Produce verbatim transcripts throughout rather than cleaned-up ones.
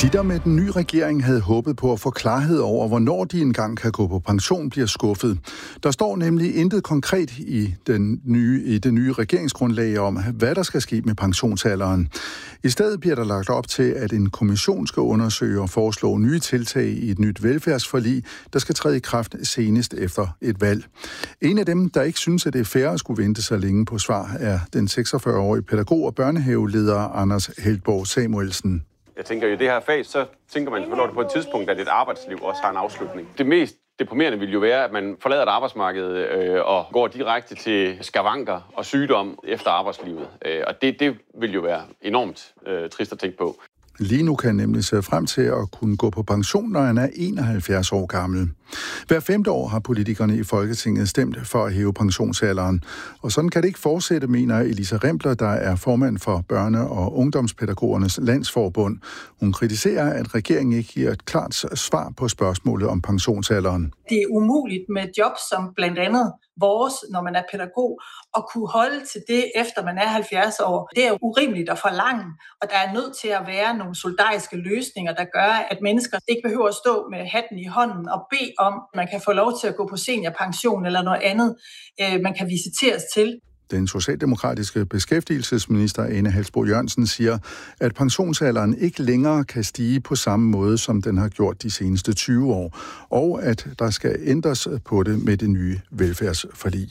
De, der med den nye regering havde håbet på at få klarhed over, hvornår de engang kan gå på pension, bliver skuffet. Der står nemlig intet konkret i, den nye, i det nye regeringsgrundlag om, hvad der skal ske med pensionsalderen. I stedet bliver der lagt op til, at en kommission skal undersøge og foreslå nye tiltag i et nyt velfærdsforlig, der skal træde i kraft senest efter et valg. En af dem, der ikke synes, at det er fair at skulle vente så længe på svar, er den seksogfyrre-årige pædagog og børnehaveleder Anders Heltborg Samuelsen. Jeg tænker, i det her fag, så tænker man selvfølgelig på et tidspunkt, at et arbejdsliv også har en afslutning. Det mest deprimerende vil jo være, at man forlader et arbejdsmarked øh, og går direkte til skavanker og sygdom efter arbejdslivet. Øh, og det, det vil jo være enormt øh, trist at tænke på. Lige nu kan han nemlig se frem til at kunne gå på pension, når han er enoghalvfjerds år gammel. Hver femte år har politikerne i Folketinget stemt for at hæve pensionsalderen. Og sådan kan det ikke fortsætte, mener Elisa Rempler, der er formand for Børne- og Ungdomspædagogernes Landsforbund. Hun kritiserer, at regeringen ikke giver et klart svar på spørgsmålet om pensionsalderen. Det er umuligt med job som blandt andet vores, når man er pædagog, at kunne holde til det, efter man er halvfjerds år. Det er urimeligt at forlange, og der er nødt til at være nogle solidariske løsninger, der gør, at mennesker ikke behøver at stå med hatten i hånden og bede om, at man kan få lov til at gå på seniorpension eller noget andet, man kan visiteres til. Den socialdemokratiske beskæftigelsesminister Ane Halsboe-Jørgensen siger, at pensionsalderen ikke længere kan stige på samme måde, som den har gjort de seneste tyve år, og at der skal ændres på det med det nye velfærdsforlig.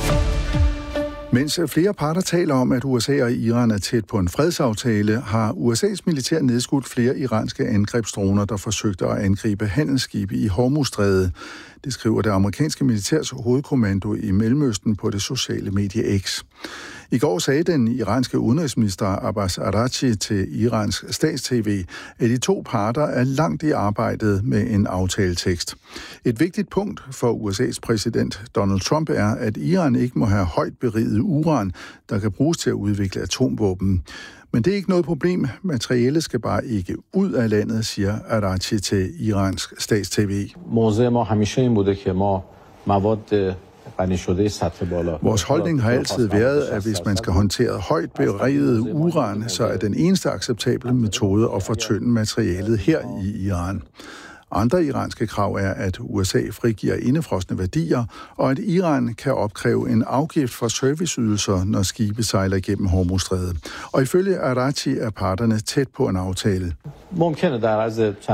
Mens flere parter taler om, at U S A og Iran er tæt på en fredsaftale, har U S A's militær nedskudt flere iranske angrebsdroner, der forsøgte at angribe handelsskibe i Hormuzstrædet. Det skriver det amerikanske militærs hovedkommando i Mellemøsten på det sociale medie X. I går sagde den iranske udenrigsminister Abbas Araghchi til Irans stats-T V, at de to parter er langt i arbejdet med en aftaletekst. Et vigtigt punkt for U S A's præsident Donald Trump er, at Iran ikke må have højt beriget uran, der kan bruges til at udvikle atomvåben. Men det er ikke noget problem. Materialet skal bare ikke ud af landet, siger Araghchi til Irans stats-T V. Vores holdning har altid været, at hvis man skal håndtere højt beriget uran, så er den eneste acceptable metode at fortynde materialet her i Iran. Andre iranske krav er, at U S A frigiver indefrosne værdier, og at Iran kan opkræve en afgift for serviceydelser, når skibe sejler igennem Hormuzstrædet. Og ifølge Araghchi er parterne tæt på en aftale.